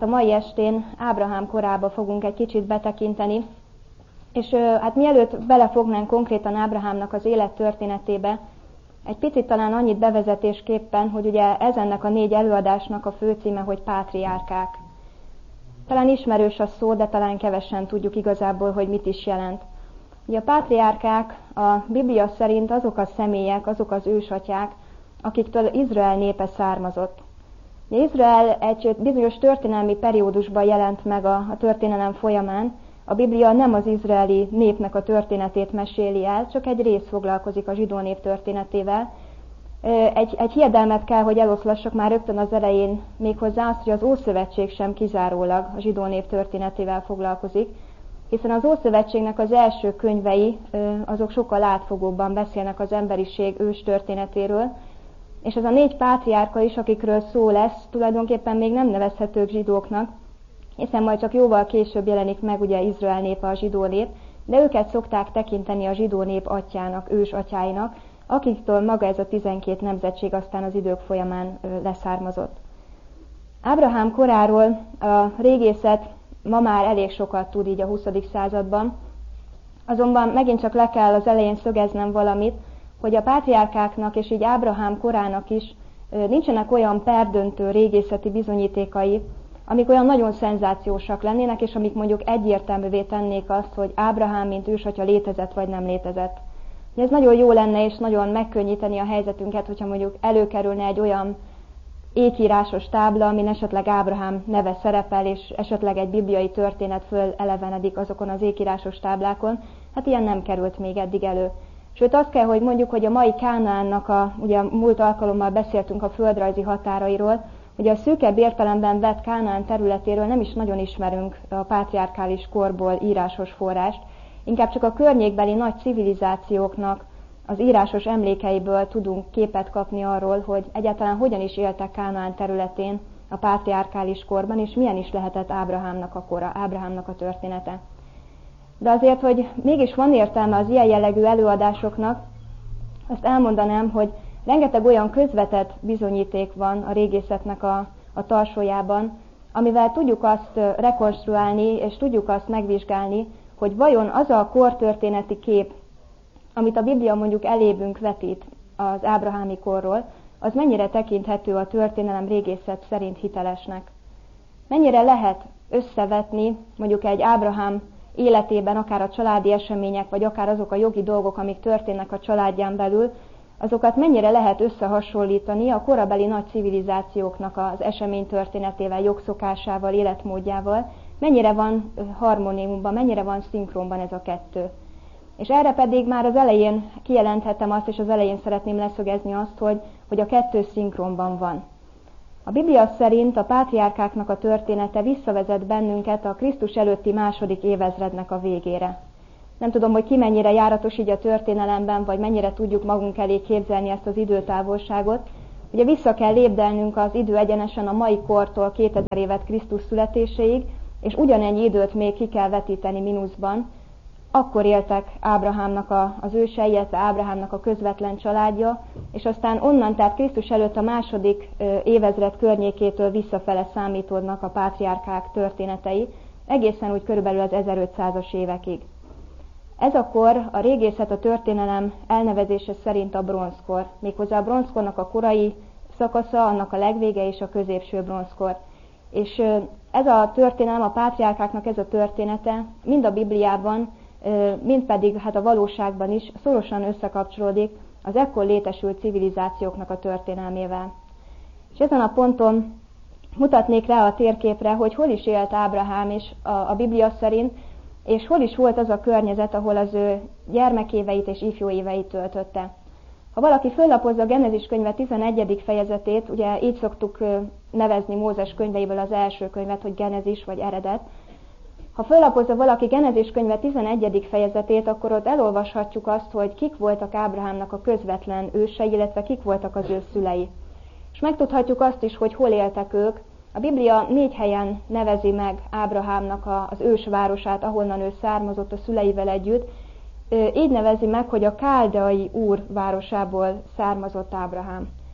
a mai estén Ábrahám korába fogunk egy kicsit betekinteni, és hát mielőtt belefognánk konkrétan Ábrahámnak az élettörténetébe, egy picit talán annyit bevezetésképpen, hogy ugye ez ennek a 4 előadásnak a főcíme, hogy pátriárkák. Talán ismerős a szó, de talán kevesen tudjuk igazából, hogy mit is jelent. Ugye a pátriárkák a Biblia szerint azok a személyek, azok az ősatyák, akiktől Izrael népe származott. Izrael egy bizonyos történelmi periódusban jelent meg a történelem folyamán. A Biblia nem az izraeli népnek a történetét meséli el, csak egy rész foglalkozik a zsidó nép történetével. Egy hiedelmet kell, hogy eloszlassak már rögtön az elején, méghozzá azt, hogy az Ószövetség sem kizárólag a zsidó nép történetével foglalkozik, hiszen az Ószövetségnek az első könyvei azok sokkal átfogóbban beszélnek az emberiség ős történetéről, és ez a 4 pátriárka is, akikről szó lesz, tulajdonképpen még nem nevezhetők zsidóknak, hiszen majd csak jóval később jelenik meg ugye Izrael népe, a zsidó nép, de őket szokták tekinteni a zsidó nép atyának, ős atyáinak, akiktől maga ez a 12 nemzetség aztán az idők folyamán leszármazott. Ábrahám koráról a régészet ma már elég sokat tud így a 20. században, azonban megint csak le kell az elején szögeznem valamit, hogy a pátriárkáknak és így Ábrahám korának is nincsenek olyan perdöntő régészeti bizonyítékai, amik olyan nagyon szenzációsak lennének, és amik mondjuk egyértelművé tennék azt, hogy Ábrahám, mint ősatya létezett vagy nem létezett. Ez nagyon jó lenne, és nagyon megkönnyíteni a helyzetünket, hogyha mondjuk előkerülne egy olyan ékírásos tábla, amin esetleg Ábrahám neve szerepel, és esetleg egy bibliai történet fölelevenedik azokon az ékírásos táblákon. Hát ilyen nem került még eddig elő. Sőt, azt kell, hogy mondjuk, hogy a mai Kánaánnak, ugye múlt alkalommal beszéltünk a földrajzi határairól, ugye a szűkebb értelemben vett Kánaán területéről nem is nagyon ismerünk a pátriárkális korból írásos forrást, inkább csak a környékbeli nagy civilizációknak az írásos emlékeiből tudunk képet kapni arról, hogy egyáltalán hogyan is éltek Kánaán területén a pátriárkális korban, és milyen is lehetett Ábrahámnak a kora, Ábrahámnak a története. De azért, hogy mégis van értelme az ilyen jellegű előadásoknak, azt elmondanám, hogy rengeteg olyan közvetett bizonyíték van a régészetnek a tarsójában, amivel tudjuk azt rekonstruálni, és tudjuk azt megvizsgálni, hogy vajon az a kortörténeti kép, amit a Biblia mondjuk elébünk vetít az ábrahámi korról, az mennyire tekinthető a történelem régészet szerint hitelesnek. Mennyire lehet összevetni mondjuk egy Ábrahám életében akár a családi események, vagy akár azok a jogi dolgok, amik történnek a családján belül, azokat mennyire lehet összehasonlítani a korabeli nagy civilizációknak az eseménytörténetével, jogszokásával, életmódjával, mennyire van harmóniumban, mennyire van szinkronban ez a kettő. És erre pedig már az elején kijelenthetem azt, és az elején szeretném leszögezni azt, hogy a kettő szinkronban van. A Biblia szerint a pátriárkáknak a története visszavezet bennünket a Krisztus előtti 2. évezrednek a végére. Nem tudom, hogy ki mennyire járatos így a történelemben, vagy mennyire tudjuk magunk elé képzelni ezt az időtávolságot. Ugye vissza kell lépdelnünk az idő egyenesen a mai kortól 2000 évet Krisztus születéséig, és ugyanennyi időt még ki kell vetíteni mínuszban. Akkor éltek Ábrahámnak az ősei, illetve Ábrahámnak a közvetlen családja, és aztán onnan, tehát Krisztus előtt a 2. évezred környékétől visszafele számítódnak a pátriárkák történetei, egészen úgy körülbelül az 1500-as évekig. Ez a kor a régészet, a történelem elnevezése szerint a bronzkor, méghozzá a bronzkornak a korai szakasza, annak a legvége és a középső bronzkor. És ez a történelem, a pátriárkáknak ez a története mind a Bibliában, mind pedig hát a valóságban is szorosan összekapcsolódik az ekkor létesült civilizációknak a történelmével. És ezen a ponton mutatnék rá a térképre, hogy hol is élt Ábrahám és a Biblia szerint, és hol is volt az a környezet, ahol az ő gyermekéveit és ifjú éveit töltötte. Ha valaki föllapozza a Genezis könyve 11. fejezetét, ugye így szoktuk nevezni Mózes könyveiből az első könyvet, hogy Genezis vagy eredet. Ha föllapozza valaki Genezis könyve 11. fejezetét, akkor ott elolvashatjuk azt, hogy kik voltak Ábrahámnak a közvetlen ősei, illetve kik voltak az ő szülei. És megtudhatjuk azt is, hogy hol éltek ők. A Biblia 4 helyen nevezi meg Ábrahámnak az ősvárosát, ahonnan ő származott a szüleivel együtt. Így nevezi meg, hogy a káldeai Úr városából származott Ábrahám.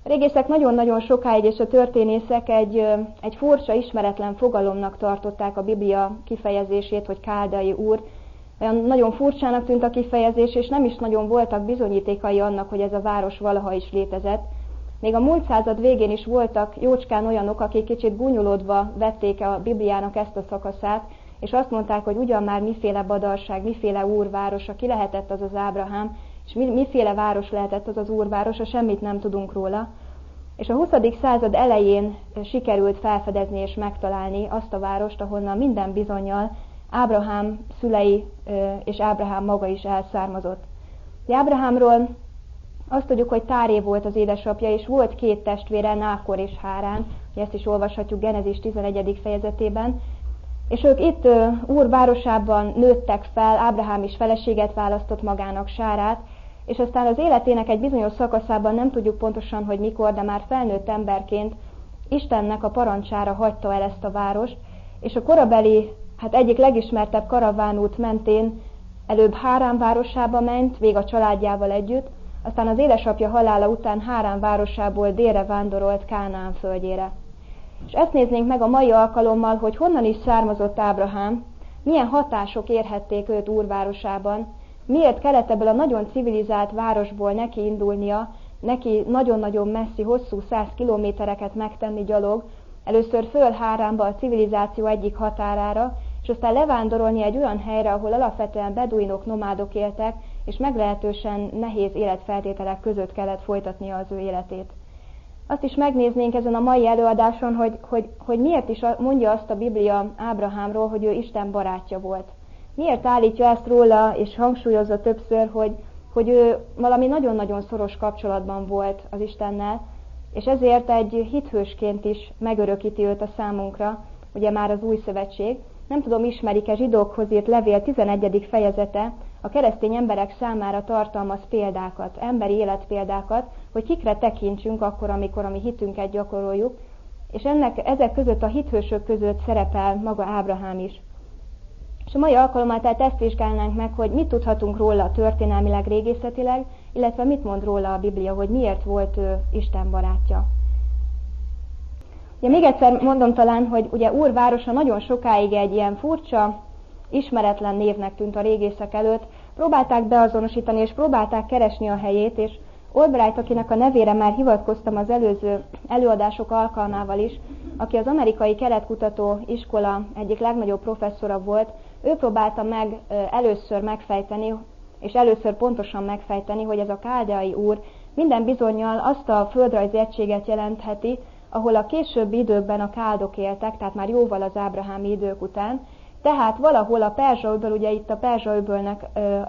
A régészek nagyon-nagyon sokáig és a történészek egy furcsa, ismeretlen fogalomnak tartották a Biblia kifejezését, hogy káldai úr. Olyan nagyon furcsának tűnt a kifejezés, és nem is nagyon voltak bizonyítékai annak, hogy ez a város valaha is létezett. Még a múlt század végén is voltak jócskán olyanok, akik kicsit gúnyolódva vették a Bibliának ezt a szakaszát, és azt mondták, hogy ugyan már miféle badarság, miféle úrvárosa, ki lehetett az az Ábrahám, és miféle város lehetett az az úrvárosa, semmit nem tudunk róla. És a 20. század elején sikerült felfedezni és megtalálni azt a várost, ahonnan minden bizonnyal Ábrahám szülei és Ábrahám maga is elszármazott. Ábrahámról azt tudjuk, hogy Táré volt az édesapja, és volt 2 testvére, Nákor és Hárán, ezt is olvashatjuk Genezis 11. fejezetében, és ők itt Úr városában nőttek fel, Ábrahám is feleséget választott magának, Sárát, és aztán az életének egy bizonyos szakaszában, nem tudjuk pontosan, hogy mikor, de már felnőtt emberként Istennek a parancsára hagyta el ezt a várost, és a korabeli, egyik legismertebb karavánút mentén előbb Hárán városába ment, vég a családjával együtt, aztán az édesapja halála után Hárán városából délre vándorolt Kánaán földjére. És ezt néznénk meg a mai alkalommal, hogy honnan is származott Ábrahám, milyen hatások érhették őt Úrvárosában, miért kellett ebből a nagyon civilizált városból neki indulnia, neki nagyon-nagyon messzi, hosszú 100 kilométereket megtenni gyalog, először föl Háránba a civilizáció egyik határára, és aztán levándorolni egy olyan helyre, ahol alapvetően beduinok, nomádok éltek, és meglehetősen nehéz életfeltételek között kellett folytatnia az ő életét. Azt is megnéznénk ezen a mai előadáson, hogy miért is mondja azt a Biblia Ábrahámról, hogy ő Isten barátja volt. Miért állítja ezt róla, és hangsúlyozza többször, hogy ő valami nagyon-nagyon szoros kapcsolatban volt az Istennel, és ezért egy hithősként is megörökíti őt a számunkra, ugye már az Új Szövetség. Nem tudom, ismerik-e, Zsidókhoz írt levél 11. fejezete a keresztény emberek számára tartalmaz példákat, emberi életpéldákat, hogy kikre tekintsünk akkor, amikor a mi hitünket gyakoroljuk, és ezek között a hithősök között szerepel maga Ábrahám is. És a mai alkalommal tehát ezt vizsgálnánk meg, hogy mit tudhatunk róla történelmileg, régészetileg, illetve mit mond róla a Biblia, hogy miért volt ő Isten barátja. Ugye még egyszer mondom talán, hogy ugye Úr városa nagyon sokáig egy ilyen furcsa, ismeretlen névnek tűnt a régészek előtt, próbálták beazonosítani és próbálták keresni a helyét, és Albright, akinek a nevére már hivatkoztam az előző előadások alkalmával is, aki az amerikai keletkutató iskola egyik legnagyobb professzora volt, ő próbálta meg először megfejteni, és először pontosan megfejteni, hogy ez a káldeai úr minden bizonnyal azt a földrajzi egységet jelentheti, ahol a későbbi időkben a káldok éltek, tehát már jóval az ábrahámi idők után, tehát valahol a Perzsa-öböl, ugye itt a Perzsa-öbölnek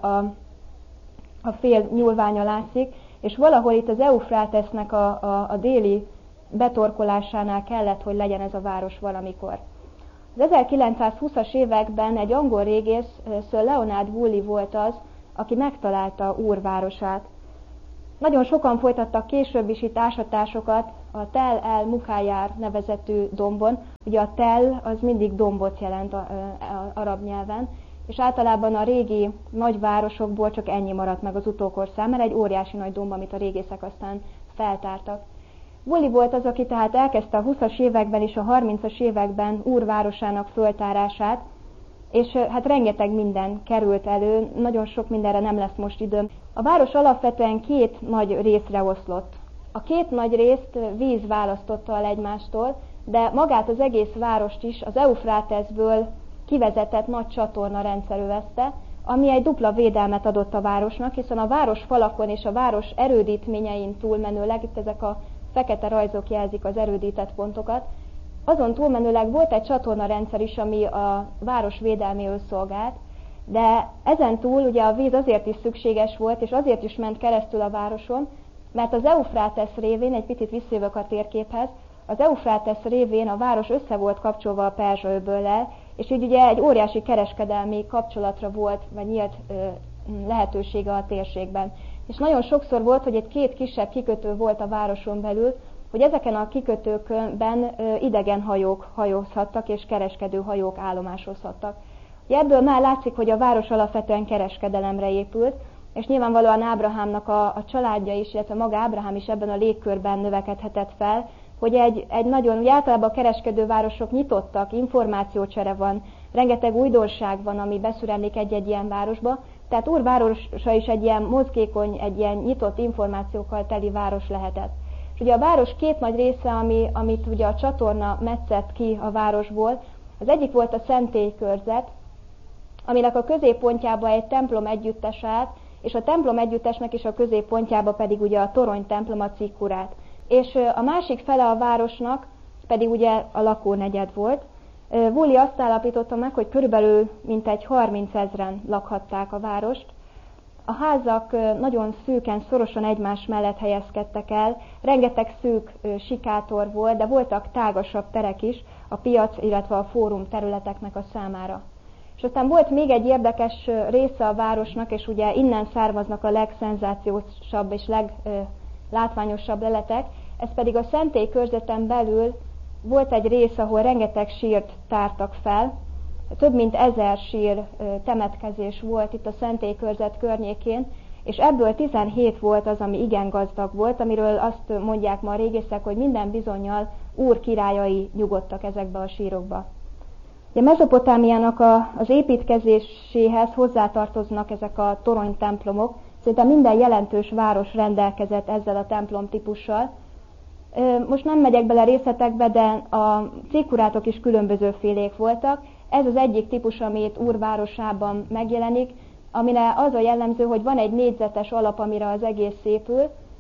a fél nyúlványa látszik, és valahol itt az Eufrátesznek a déli betorkolásánál kellett, hogy legyen ez a város valamikor. Az 1920-as években egy angol régész, Sir Leonard Woolley volt az, aki megtalálta Úr városát. Nagyon sokan folytattak később is itt ásatásokat a Tel el Mukájár nevezetű dombon. Ugye a Tel az mindig dombot jelent arab nyelven, és általában a régi nagyvárosokból csak ennyi maradt meg az utókor számára, egy óriási nagy domb, amit a régészek aztán feltártak. Woolley volt az, aki tehát elkezdte a 20-as években és a 30-as években Úr városának föltárását, és hát rengeteg minden került elő, nagyon sok mindenre nem lesz most időm. A város alapvetően 2 nagy részre oszlott. A 2 nagy részt víz választotta el egymástól, de magát az egész várost is az Eufráteszből kivezetett nagy csatorna rendszer övezte, ami egy dupla védelmet adott a városnak, hiszen a város falakon és a város erődítményein túlmenőleg, itt ezek a fekete rajzok jelzik az erődített pontokat, azon túlmenőleg volt egy csatornarendszer is, ami a város védelméül szolgált, de ezen túl ugye a víz azért is szükséges volt, és azért is ment keresztül a városon, mert az Eufrátesz révén, egy picit visszajövök a térképhez, az Eufrátesz révén a város össze volt kapcsolva a Perzsa-öböllel, és így ugye egy óriási kereskedelmi kapcsolatra volt, vagy nyílt lehetősége a térségben. És nagyon sokszor volt, hogy egy 2 kisebb kikötő volt a városon belül, hogy ezeken a kikötőkben idegen hajók hajózhattak, és kereskedő hajók állomásozhattak. Ebből már látszik, hogy a város alapvetően kereskedelemre épült, és nyilvánvalóan Ábrahámnak a családja is, illetve maga Ábrahám is ebben a légkörben növekedhetett fel, hogy egy nagyon, ugye általában a kereskedővárosok nyitottak, információcsere van, rengeteg újdonság van, ami beszüremlik egy-egy ilyen városba, tehát Úr városa is egy ilyen mozgékony, egy ilyen nyitott információkkal teli város lehetett. És ugye a város két nagy része, amit ugye a csatorna metszett ki a városból, az egyik volt a szentélykörzet, aminek a középpontjába egy templom együttes állt, és a templom együttesnek is a középpontjába pedig ugye a torony templom, a cikkurát. És a másik fele a városnak pedig ugye a lakónegyed volt. Woolley azt állapította meg, hogy körülbelül mintegy 30 000-en lakhatták a várost. A házak nagyon szűken, szorosan egymás mellett helyezkedtek el, rengeteg szűk sikátor volt, de voltak tágasabb terek is a piac, illetve a fórum területeknek a számára. És aztán volt még egy érdekes része a városnak, és ugye innen származnak a legszenzációsabb és leglátványosabb leletek, ez pedig a szentélykörzeten belül volt egy rész, ahol rengeteg sírt tártak fel, több mint 1000 sír temetkezés volt itt a szentélykörzet környékén, és ebből 17 volt az, ami igen gazdag volt, amiről azt mondják ma a régészek, hogy minden bizonnyal Úr királyai nyugodtak ezekbe a sírokba. A Mezopotámiának az építkezéséhez hozzátartoznak ezek a toronytemplomok, szerintem minden jelentős város rendelkezett ezzel a templom típussal. Most nem megyek bele részletekbe, de a cikkurátok is különbözőfélék voltak. Ez az egyik típus, amit Úr városában megjelenik, amire az a jellemző, hogy van egy négyzetes alap, amire az egész épül.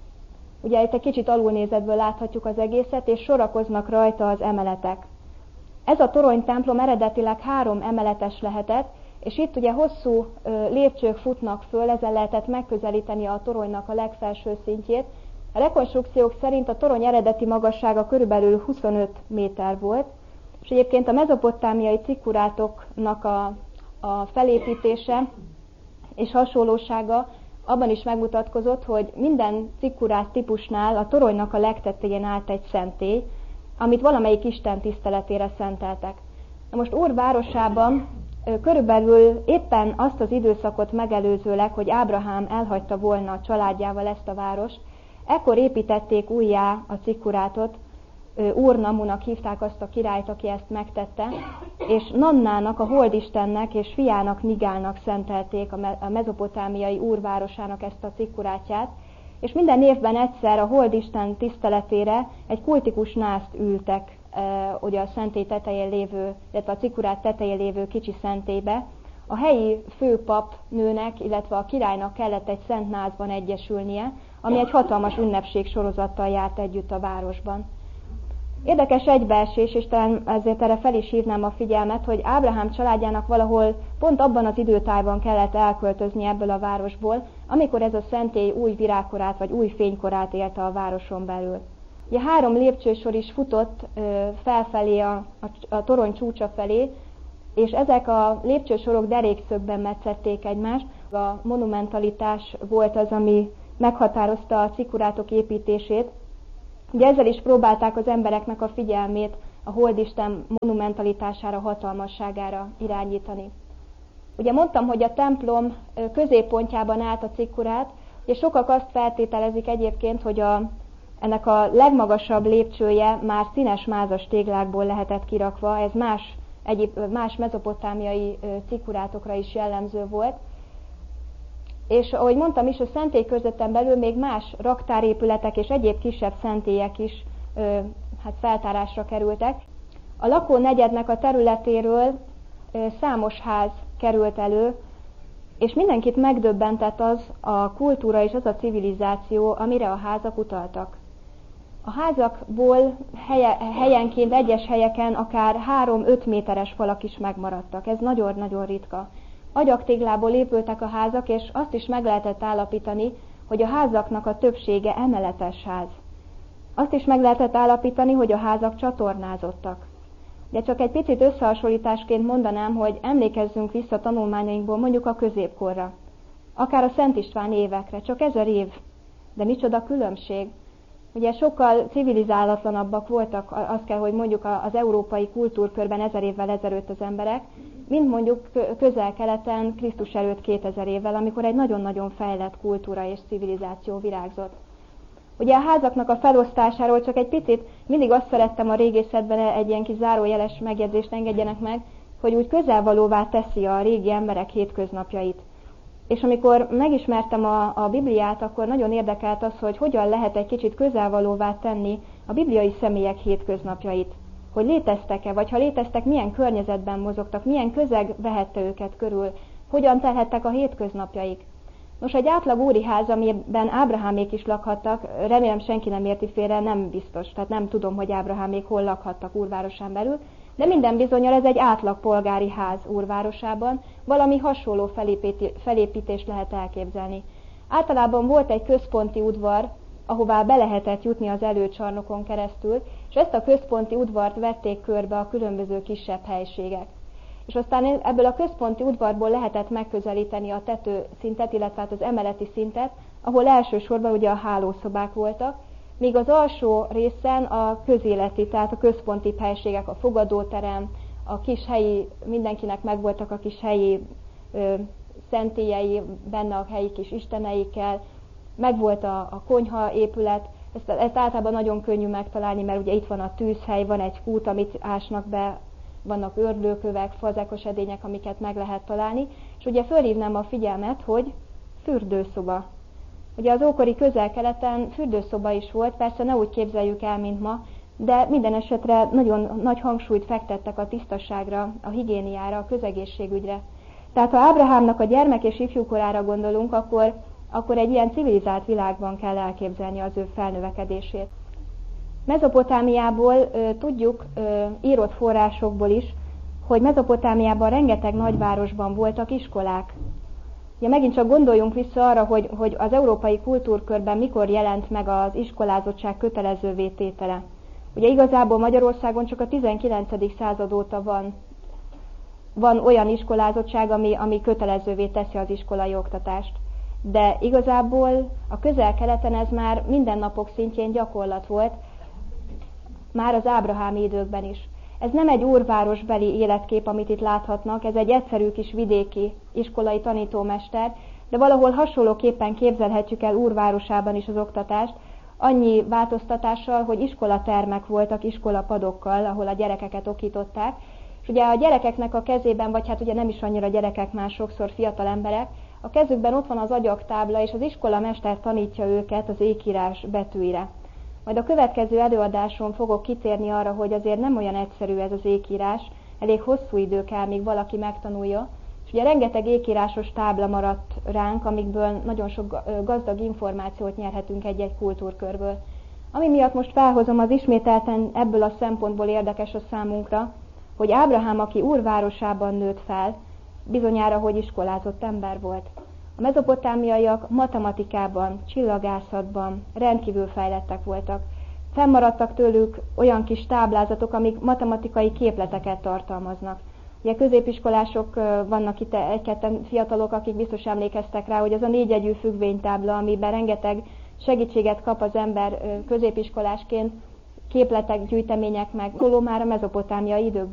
Ugye itt egy kicsit alulnézetből láthatjuk az egészet, és sorakoznak rajta az emeletek. Ez a toronytemplom eredetileg 3 emeletes lehetett, és itt ugye hosszú lépcsők futnak föl, ezzel lehetett megközelíteni a toronynak a legfelső szintjét. A rekonstrukciók szerint a torony eredeti magassága körülbelül 25 méter volt, és egyébként a mezopotámiai cikkurátoknak a felépítése és hasonlósága abban is megmutatkozott, hogy minden cikkurát típusnál a toronynak a legtetején állt egy szentély, amit valamelyik Isten tiszteletére szenteltek. Na most Úr városában körülbelül éppen azt az időszakot megelőzőleg, hogy Ábrahám elhagyta volna a családjával ezt a várost, ekkor építették újjá a cikkurátot, Úr Namunak hívták azt a királyt, aki ezt megtette, és Nannának, a holdistennek és fiának Nigálnak szentelték a mezopotámiai Úr városának ezt a cikkurátját, és minden évben egyszer a holdisten tiszteletére egy kultikus nászt ültek ugye a szentély tetején lévő, illetve a cikkurát tetején lévő kicsi szentélybe. A helyi főpap nőnek, illetve a királynak kellett egy szent názban egyesülnie, ami egy hatalmas ünnepség sorozattal járt együtt a városban. Érdekes egybeesés, és talán ezért erre fel is hívnám a figyelmet, hogy Ábrahám családjának valahol pont abban az időtájban kellett elköltözni ebből a városból, amikor ez a szentély új virágkorát vagy új fénykorát élte a városon belül. Ugye 3 lépcsősor is futott felfelé a torony csúcsa felé, és ezek a lépcsősorok derékszögben metszették egymást. A monumentalitás volt az, ami meghatározta a cikkurátok építését. Ugye ezzel is próbálták az embereknek a figyelmét a holdisten monumentalitására, hatalmasságára irányítani. Ugye mondtam, hogy a templom középpontjában állt a cikkurát, és sokak azt feltételezik egyébként, hogy ennek a legmagasabb lépcsője már színes mázas téglákból lehetett kirakva, ez más mezopotámiai cikkurátokra is jellemző volt. És ahogy mondtam is, a szentélykörzeten belül még más raktárépületek és egyéb kisebb szentélyek is feltárásra kerültek. A lakónegyednek a területéről számos ház került elő, és mindenkit megdöbbentett az a kultúra és az a civilizáció, amire a házak utaltak. A házakból helyenként, egyes helyeken akár 3-5 méteres falak is megmaradtak. Ez nagyon-nagyon ritka. Agyaktéglából épültek a házak, és azt is meg lehetett állapítani, hogy a házaknak a többsége emeletes ház. Azt is meg lehetett állapítani, hogy a házak csatornázottak. De csak egy picit összehasonlításként mondanám, hogy emlékezzünk vissza tanulmányainkból mondjuk a középkorra. Akár a Szent István évekre, csak 1000 év. De micsoda különbség. Ugye sokkal civilizálatlanabbak voltak, azt kell, hogy mondjuk az európai kultúrkörben 1000 évvel ezelőtt az emberek, mint mondjuk Közel-Keleten Krisztus előtt 2000 évvel, amikor egy nagyon-nagyon fejlett kultúra és civilizáció virágzott. Ugye a házaknak a felosztásáról csak egy picit, mindig azt szerettem a régészetben, egy ilyen kis zárójeles megjegyzést engedjenek meg, hogy úgy közelvalóvá teszi a régi emberek hétköznapjait. És amikor megismertem a Bibliát, akkor nagyon érdekelt az, hogy hogyan lehet egy kicsit közelvalóvá tenni a bibliai személyek hétköznapjait. Hogy léteztek-e, vagy ha léteztek, milyen környezetben mozogtak, milyen közeg vehette őket körül, hogyan telhettek a hétköznapjaik. Nos, egy átlag úri ház, amiben Ábrahámék is lakhattak, remélem senki nem érti félre, nem biztos, tehát nem tudom, hogy Ábrahámék hol lakhattak úrvárosán belül, de minden bizonnyal ez egy átlag polgári ház úrvárosában, valami hasonló felépítést lehet elképzelni. Általában volt egy központi udvar, ahová be lehetett jutni az előcsarnokon keresztül, és ezt a központi udvart vették körbe a különböző kisebb helységek. És aztán ebből a központi udvarból lehetett megközelíteni a tetőszintet, illetve hát az emeleti szintet, ahol elsősorban ugye a hálószobák voltak, míg az alsó részen a közéleti, tehát a központi helységek, a fogadóterem, a kis helyi, mindenkinek megvoltak a kis helyi szentélyei, benne a helyi kis isteneikkel, megvolt a konyha épület, ezt általában nagyon könnyű megtalálni, mert ugye itt van a tűzhely, van egy kút, amit ásnak be, vannak ördőkövek, fazekos edények, amiket meg lehet találni, és ugye fölhívnám a figyelmet, hogy fürdőszoba. Ugye az ókori Közel-Keleten fürdőszoba is volt, persze ne úgy képzeljük el, mint ma, de minden esetre nagyon nagy hangsúlyt fektettek a tisztaságra, a higiéniára, a közegészségügyre. Tehát ha Ábrahámnak a gyermek és ifjúkorára gondolunk, akkor egy ilyen civilizált világban kell elképzelni az ő felnövekedését. Mezopotámiából tudjuk, írott forrásokból is, hogy Mezopotámiában rengeteg nagyvárosban voltak iskolák. Ugye megint csak gondoljunk vissza arra, hogy az európai kultúrkörben mikor jelent meg az iskolázottság kötelezővé tétele. Ugye igazából Magyarországon csak a 19. század óta van olyan iskolázottság, ami kötelezővé teszi az iskolai oktatást. De igazából a Közel-Keleten ez már mindennapok szintjén gyakorlat volt, már az ábrahámi időkben is. Ez nem egy úrvárosbeli életkép, amit itt láthatnak, ez egy egyszerű kis vidéki iskolai tanítómester, de valahol hasonlóképpen képzelhetjük el úrvárosában is az oktatást, annyi változtatással, hogy iskolatermek voltak iskolapadokkal, ahol a gyerekeket okították, és ugye a gyerekeknek a kezében, vagy hát ugye nem is annyira gyerekek, már sokszor fiatal emberek, a kezükben ott van az agyagtábla, és az iskolamester tanítja őket az ékírás betűire. Majd a következő előadáson fogok kitérni arra, hogy azért nem olyan egyszerű ez az ékírás, elég hosszú idő kell, míg valaki megtanulja, és ugye rengeteg ékírásos tábla maradt ránk, amikből nagyon sok gazdag információt nyerhetünk egy-egy kultúrkörből. Ami miatt most felhozom, az ismételten ebből a szempontból érdekes a számunkra, hogy Ábrahám, aki úrvárosában nőtt fel, bizonyára, hogy iskolázott ember volt. A mezopotámiaiak matematikában, csillagászatban rendkívül fejlettek voltak. Fennmaradtak tőlük olyan kis táblázatok, amik matematikai képleteket tartalmaznak. Ugye középiskolások vannak itt egy-ketten fiatalok, akik biztos emlékeztek rá, hogy ez a 4 jegyű függvénytábla, amiben rengeteg segítséget kap az ember középiskolásként, képletek, gyűjtemények meg, már a mezopotámiai időkben.